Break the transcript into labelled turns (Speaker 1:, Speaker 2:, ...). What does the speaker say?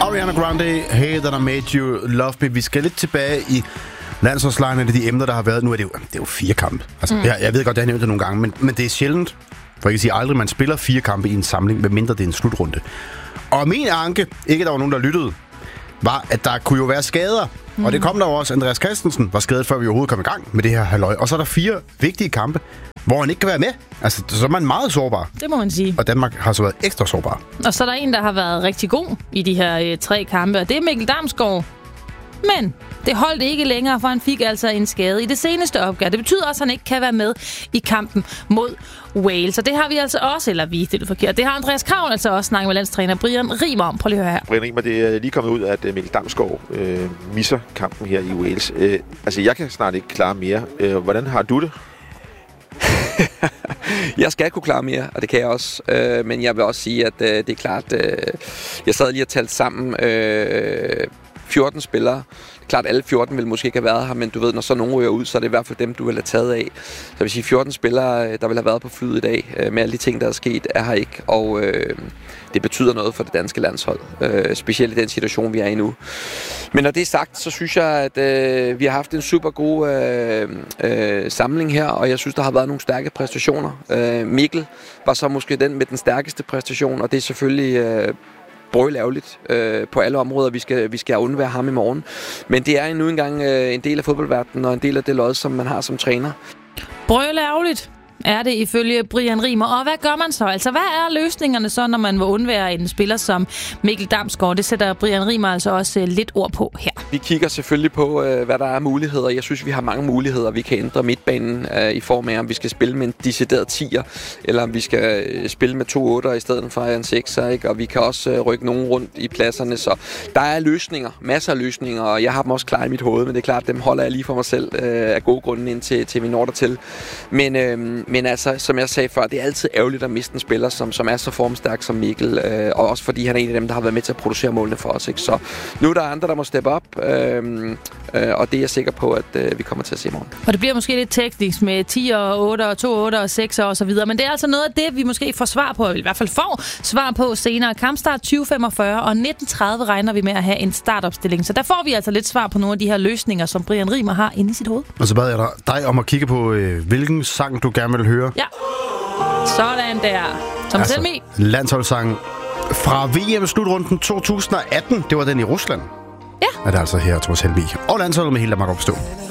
Speaker 1: Ariana Grande, Hey That I Made You Love Me. Vi skal lidt tilbage i landsholdslejren af de emner, der har været. Nu er det jo 4 kampe. Altså, jeg ved godt, det har nævnt det nogle gange, men det er sjældent, for jeg kan sige aldrig, man spiller 4 kampe i en samling, medmindre det er en slutrunde. Og min anke, ikke der var nogen, der lyttede, var, at der kunne jo være skader. Og det kom der også. Andreas Christensen var skadet, før vi overhovedet kom i gang med det her halløj. Og så er der 4 vigtige kampe, hvor han ikke kan være med. Altså, så er man meget sårbar.
Speaker 2: Det må man sige.
Speaker 1: Og Danmark har så været ekstra sårbar.
Speaker 2: Og så er der en, der har været rigtig god i de her 3 kampe, og det er Mikkel Damsgaard. Men det holdt ikke længere, for han fik altså en skade i det seneste opgør. Det betyder også, at han ikke kan være med i kampen mod Wales. Og det har vi altså også, eller vi, det er forkert. Det har Andreas Krav altså også snakket med landstræner Brian Rimer om. Prøv lige at høre her.
Speaker 3: Brian Rimer, det er lige kommet ud af, at Mikkel Damsgaard misser kampen her i Wales. Altså, jeg kan snart ikke klare mere. Hvordan har du det?
Speaker 4: Jeg skal kunne klare mere, og det kan jeg også. Men jeg vil også sige, at det er klart... jeg sad lige og talte sammen 14 spillere. Klart, alle 14 vil måske ikke have været her, men du ved, når så nogen ryger ud, så er det i hvert fald dem, du vil have taget af. Så jeg vil sige, 14 spillere, der vil have været på flyet i dag, med alle de ting, der er sket, er her ikke. Og det betyder noget for det danske landshold, specielt i den situation, vi er i nu. Men når det er sagt, så synes jeg, at vi har haft en super god samling her, og jeg synes, der har været nogle stærke præstationer. Mikkel var så måske den med den stærkeste præstation, og det er selvfølgelig... brølærgerligt på alle områder. Vi skal undvære ham i morgen. Men det er nu engang en del af fodboldverdenen og en del af det lod, som man har som træner.
Speaker 2: Brølærgerligt er det ifølge Brian Rimer. Og hvad gør man så? Altså, hvad er løsningerne så, når man vil undvære en spiller som Mikkel Damsgaard? Det sætter Brian Rimer altså også lidt ord på her.
Speaker 4: Vi kigger selvfølgelig på, hvad der er muligheder. Jeg synes, vi har mange muligheder. Vi kan ændre midtbanen i form af, om vi skal spille med en decideret 10'er, eller om vi skal spille med 2 8'er i stedet for en 6'er, ikke? Og vi kan også rykke nogen rundt i pladserne. Så der er løsninger, masser af løsninger, og jeg har dem også klar i mit hoved, men det er klart, dem holder jeg lige for mig selv af gode grunde indtil vi når dertil. Men altså, som jeg sagde før, det er altid ærgerligt at miste en spiller, som er så formstærk som Mikkel, og også fordi han er en af dem, der har været med til at producere målene for os. Ikke? Så nu er der andre, der må steppe op, og det er jeg sikker på, at vi kommer til at se i morgen.
Speaker 2: Og det bliver måske lidt teknisk med 10 og 8 og 2 8 og 6 og så videre, men det er altså noget af det, vi måske får svar på, eller i hvert fald får svar på senere. Kampstart 20:45 og 19:30 regner vi med at have en startopstilling, så der får vi altså lidt svar på nogle af de her løsninger, som Brian Rimer har inde i sit hoved.
Speaker 1: Og så bad jeg dig om at kigge på, hvilken sang du gerne vil høre.
Speaker 2: Ja, sådan der. Thomas Helmig.
Speaker 1: Landsholdssangen fra VM-slutrunden 2018. Det var den i Rusland.
Speaker 2: Ja.
Speaker 1: Er det altså her, Thomas Helmig. Og landsholdet med hele Danmark opstå.